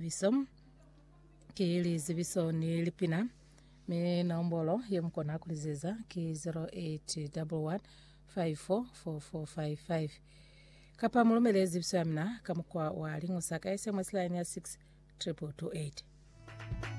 zibisom ki zibiso ni lipina me nombolo yemkona kuliziza ki 0811544455 kapa mulumele zibiso yamna kamukwa wa lingusaka SMS line ya 62228